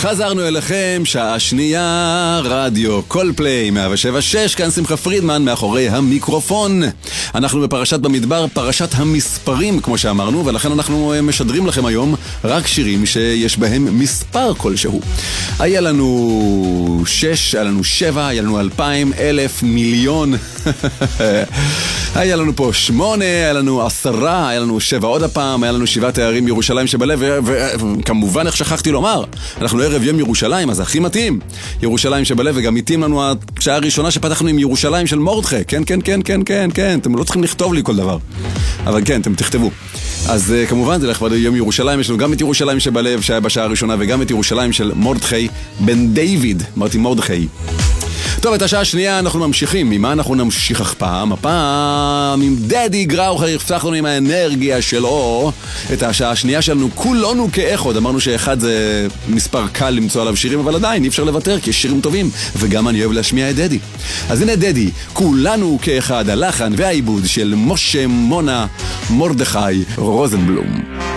חזרנו אליכם, שעה שנייה, רדיו קולפליי 107.6, כאן שמחה פרידמן מאחורי המיקרופון. אנחנו בפרשת במדבר, פרשת המספרים כמו שאמרנו, ולכן אנחנו משדרים לכם היום רק שירים שיש בהם מספר כלשהו. היה לנו 6, היה לנו 7, היה לנו 2,000, 1,000, מיליון. היה לנו פה 8, היה לנו 10, היה לנו 7 עוד הפעם, היה לנו 7 תארים ירושלים שבלב, וכמובן איך שכחתי לומר, אנחנו ערב יום ירושלים, אז הכי מתאים ירושלים שבלב, וגם מתאים לנו השעה הראשונה שפתחנו עם ירושלים של מורדכי. כן, כן, כן, כן, כן, כן, אתם לא צריכים לכתוב לי כל דבר, אבל כן, אתם תכתבו. אז כמובן זה לכבוד יום ירושלים, יש לנו גם את ירושלים שבלב שהיה בשעה הראשונה, וגם את ירושלים של מורדכי בן דיוויד, אמרתי מורדכי. טוב, את השעה השנייה אנחנו ממשיכים. ממה אנחנו נמשיך הפעם? הפעם עם דדי גראוכר, יפתח לנו עם האנרגיה שלו את השעה השנייה שלנו, כולנו כאחד. אמרנו שאחד זה מספר קל למצוא עליו שירים, אבל עדיין אי אפשר לוותר, כי יש שירים טובים, וגם אני אוהב להשמיע את דדי. אז הנה דדי, כולנו כאחד, הלחן והעיבוד של משה מונה מרדכי רוזנבלום.